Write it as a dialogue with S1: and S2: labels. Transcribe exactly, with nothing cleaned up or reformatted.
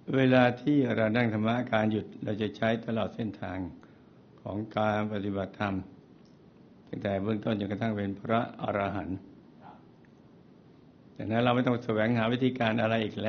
S1: เวลาที่เรานั่งธรรมะการหยุดเราจะใช้ตลอดเส้นทางของการปฏิบัติธรรมตั้งแต่เบื้องต้นจนกระทั่งเป็นพระอรหันต์จากนั้นเราไม่ต้องแสวงหาวิธีการอะไรอีกแล้ว